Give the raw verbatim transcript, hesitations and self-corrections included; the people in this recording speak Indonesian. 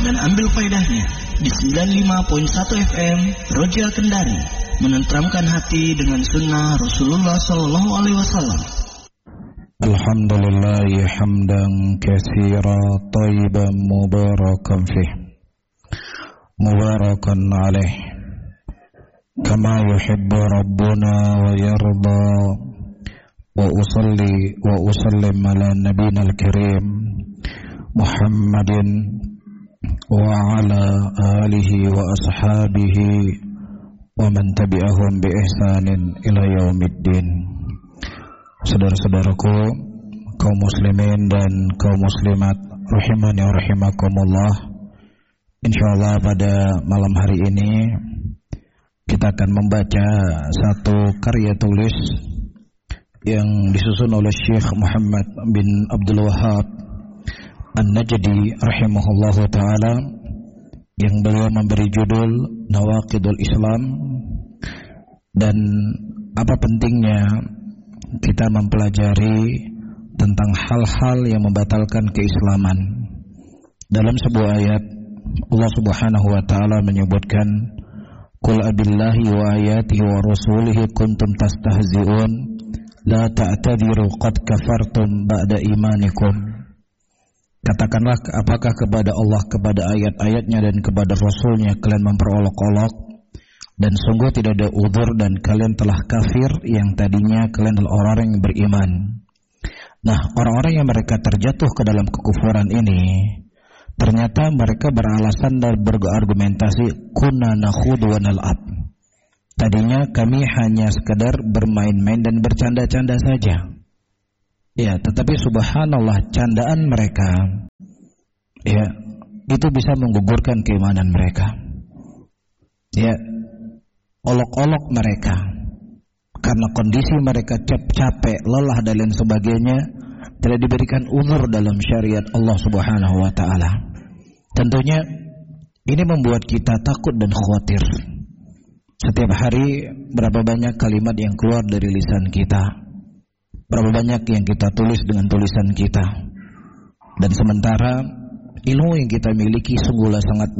dan ambil faedahnya di sembilan puluh lima koma satu F M Roja Kendari, menenteramkan hati dengan sunnah Rasulullah Sallallahu Alaihi Wasallam. Alhamdulillah hamdan katsira thayyiban mubarakan fih mubarakan alaih kama yuhibbu rabbuna wa yarda. Wa usalli wa usallim ala nabiyina al-karim Muhammadin wa ala alihi wa ashabihi wa man tabi'ahum bi ihsanin ila yaumiddin. Saudara-saudaraku kaum muslimin dan kaum muslimat rahimani wa rahimakumullah, insyaallah pada malam hari ini kita akan membaca satu karya tulis yang disusun oleh Syekh Muhammad bin Abdul Wahhab An-Najdi rahimahullahu ta'ala, yang beliau memberi judul Nawaqidul Islam. Dan apa pentingnya kita mempelajari tentang hal-hal yang membatalkan keislaman. Dalam sebuah ayat Allah subhanahu wa ta'ala menyebutkan, Qul abillahi wa ayatihi wa rasulihi kuntum tastahzi'un La ta'tadiru qad kafartum ba'da imanikum. Katakanlah, apakah kepada Allah, kepada ayat-ayatnya dan kepada Rasulnya kalian memperolok-olok, dan sungguh tidak ada uzur dan kalian telah kafir yang tadinya kalian adalah orang yang beriman. Nah, orang-orang yang mereka terjatuh ke dalam kekufuran ini, ternyata mereka beralasan dan berargumentasi kunna nakhudu wa nal'ab. Tadinya kami hanya sekedar bermain-main dan bercanda-canda saja. Ya, tetapi subhanallah, candaan mereka ya itu bisa menggugurkan keimanan mereka. Ya, olok-olok mereka karena kondisi mereka capek, lelah dan lain sebagainya tidak diberikan uzur dalam syariat Allah Subhanahu wa taala. Tentunya ini membuat kita takut dan khawatir. Setiap hari berapa banyak kalimat yang keluar dari lisan kita, berapa banyak yang kita tulis dengan tulisan kita, dan sementara ilmu yang kita miliki sungguhlah sangat